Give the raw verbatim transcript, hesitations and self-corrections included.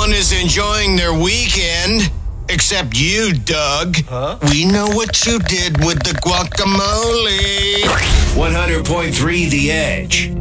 Everyone is enjoying their weekend, except you, Doug. Huh? We know what you did with the guacamole. one hundred point three The Edge.